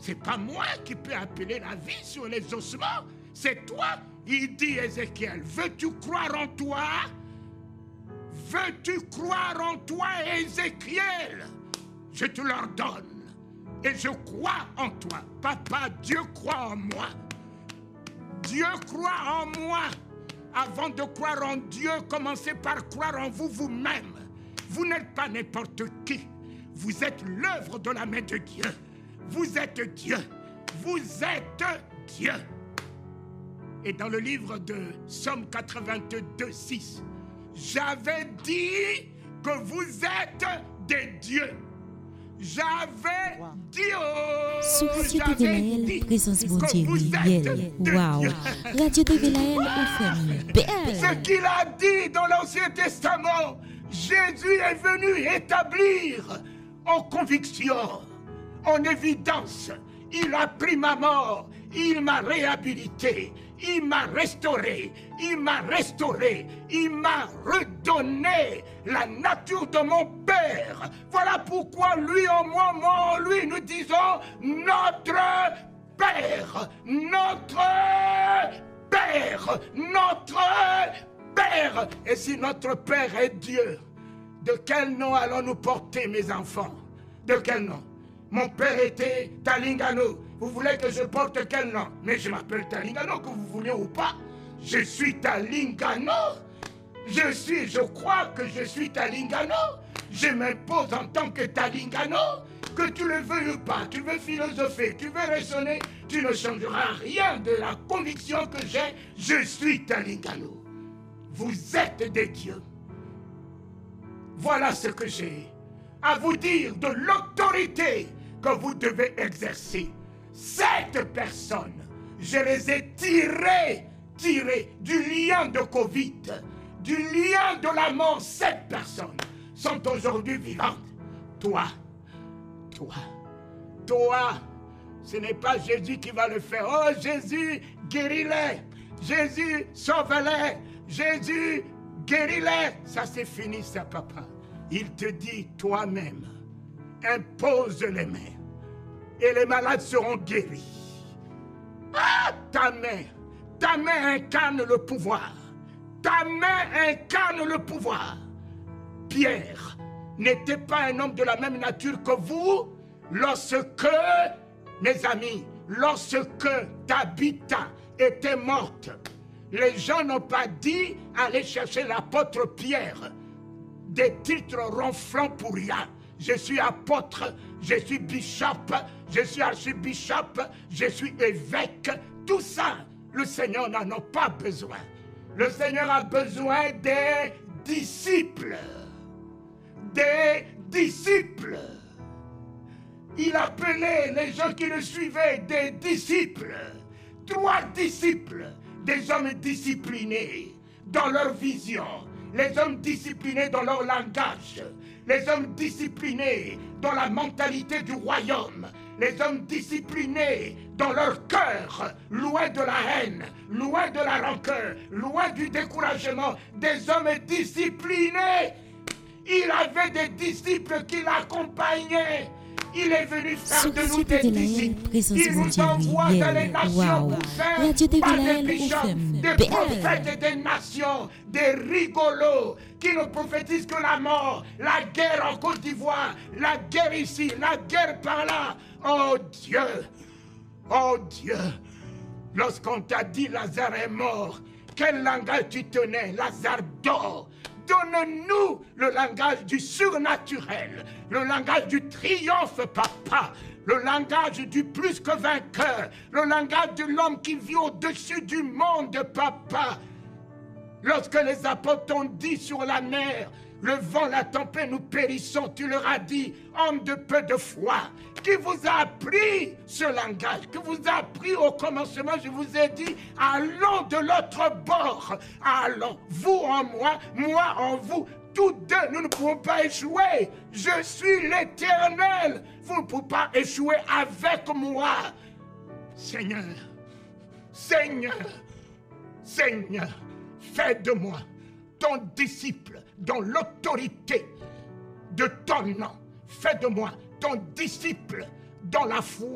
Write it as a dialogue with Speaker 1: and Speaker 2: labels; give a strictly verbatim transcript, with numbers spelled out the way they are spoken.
Speaker 1: c'est pas moi qui peux appeler la vie sur les ossements, c'est toi. Il dit Ézéchiel, veux-tu croire en toi? Veux-tu croire en toi, Ézéchiel? Je te l'ordonne. Et je crois en toi. Papa, Dieu croit en moi. Dieu croit en moi. Avant de croire en Dieu, commencez par croire en vous vous-même. Vous n'êtes pas n'importe qui. Vous êtes l'œuvre de la main de Dieu. Vous êtes Dieu. Vous êtes Dieu. Et dans le livre de Psaume quatre-vingt-deux, six, j'avais dit que vous êtes des dieux. J'avais wow. dit, oh,
Speaker 2: Société de Laël, présence bon Dieu, réel. Waouh. Radio T V Laël, F M.
Speaker 1: Ce qu'il a dit dans l'Ancien Testament, Jésus est venu établir en conviction, en évidence. Il a pris ma mort, il m'a réhabilité, il m'a restauré, il m'a restauré, il m'a redonné la nature de mon Père. Voilà pourquoi lui en moi, moi en lui, nous disons notre Père, notre Père, notre Père. Et si notre Père est Dieu, de quel nom allons-nous porter, mes enfants? De quel nom? Mon père était Talingano. Vous voulez que je porte quel nom? Mais je m'appelle Talingano, que vous voulez ou pas. Je suis Talingano. Je suis, je crois que je suis Talingano. Je m'impose en tant que Talingano. Que tu le veuilles ou pas, tu veux philosopher, tu veux raisonner, tu ne changeras rien de la conviction que j'ai. Je suis Talingano. Vous êtes des dieux. Voilà ce que j'ai à vous dire de l'autorité que vous devez exercer. Cette personne, je les ai tirées, tirées du lien de Covid, du lien de la mort. Cette personne sont aujourd'hui vivantes. Toi, toi, toi, ce n'est pas Jésus qui va le faire. Oh Jésus, guéris-les. Jésus, sauve-les. Jésus, guéris-les. Ça c'est fini ça, papa. Il te dit toi-même, impose les mains et les malades seront guéris. Ah, ta main, ta main incarne le pouvoir. Ta main incarne le pouvoir. Pierre n'était pas un homme de la même nature que vous lorsque, mes amis, lorsque Tabitha était morte. Les gens n'ont pas dit aller chercher l'apôtre Pierre. Des titres ronflants pour rien. Je suis apôtre, je suis bishop, je suis archibishop, je suis évêque. Tout ça, le Seigneur n'en a pas besoin. Le Seigneur a besoin des disciples. Des disciples. Il appelait les gens qui le suivaient des disciples. Trois disciples, des hommes disciplinés dans leur vision. Les hommes disciplinés dans leur langage, les hommes disciplinés dans la mentalité du royaume, les hommes disciplinés dans leur cœur, loin de la haine, loin de la rancœur, loin du découragement, des hommes disciplinés. Il avait des disciples qui l'accompagnaient. Il est venu faire de nous des disciples. Il nous envoie dans les nations pour faire pas des bishops, des prophètes et des nations, des rigolos qui ne prophétisent que la mort, la guerre en Côte d'Ivoire, la guerre ici, la guerre par là. Oh Dieu, oh Dieu, lorsqu'on t'a dit Lazare est mort, quel langage tu tenais? Lazare dort. Donne-nous le langage du surnaturel, le langage du triomphe, papa, le langage du plus que vainqueur, le langage de l'homme qui vit au-dessus du monde, papa. Lorsque les apôtres t'ont dit sur la mer, le vent, la tempête, nous périssons, tu leur as dit, homme de peu de foi, qui vous a appris ce langage, qui vous a appris au commencement, je vous ai dit, allons de l'autre bord, allons, vous en moi, moi en vous, tous deux, nous ne pouvons pas échouer, je suis l'Éternel, vous ne pouvez pas échouer avec moi. Seigneur, Seigneur, Seigneur, fais de moi ton disciple dans l'autorité de ton nom. Fais de moi ton disciple dans la foi.